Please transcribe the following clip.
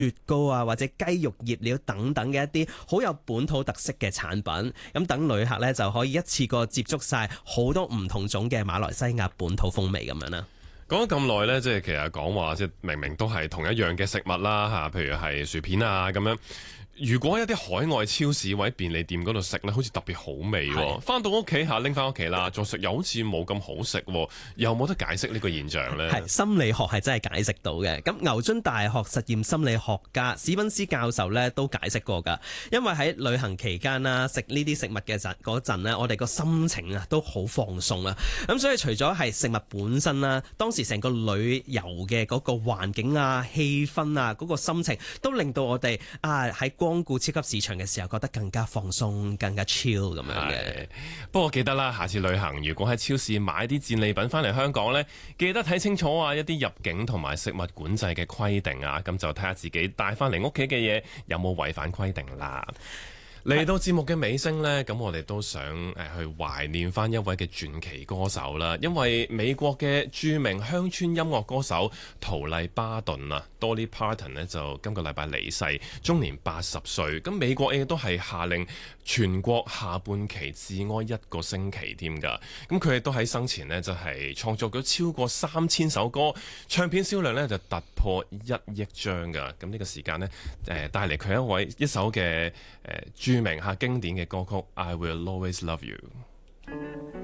雪糕啊，或者雞肉醃料等等嘅一啲好有本土特色嘅產品，咁等旅客呢，就可以一次過接觸晒好多唔同種嘅馬來西亞本土風味咁樣啦。 講咗咁耐呢，即係其實講話即係明明都係同一樣嘅食物啦嚇，譬如係薯片啊咁樣。如果一啲海外超市或者便利店嗰度食呢，好似特別好味喎。翻到屋企嚇拎翻屋企啦，再食又好似冇咁好食喎，又冇得解釋呢個現象呢？ 係心理學係真係解釋到嘅。咁牛津大學實驗心理學家史賓斯教授呢都解釋過㗎。因為喺旅行期間啦，食呢啲食物嘅嗰陣呢，我哋個心情啊都好放鬆啊。咁所以除咗係食物本身啦，當時成個旅遊嘅嗰個環境啊、氣氛啊、嗰個心情，都令到我哋喺光顧超級市場嘅時候覺得更加放鬆、更加 chill 咁樣嘅。 不過記得啦，下次旅行如果喺超市買啲戰利品翻嚟香港呢，記得睇清楚啊一啲入境同埋食物管制嘅規定啊，咁就睇下自己帶翻嚟屋企嘅嘢有冇違反規定啦。嚟到節目嘅尾聲呢，咁我哋都想去懷念翻一位嘅傳奇歌手啦，因為美國嘅著名鄉村音樂歌手陶麗巴頓啊 Dolly Parton 呢，就今個禮拜離世，終年80歲。咁美國亦都係下令全國下半旗致哀1個星期添㗎。咁佢亦都喺生前呢，就係創作咗超過3000首歌，唱片銷量呢就突破1億張㗎。咁呢個時間呢，帶嚟佢一首嘅著名經典嘅歌曲《I Will Always Love You》。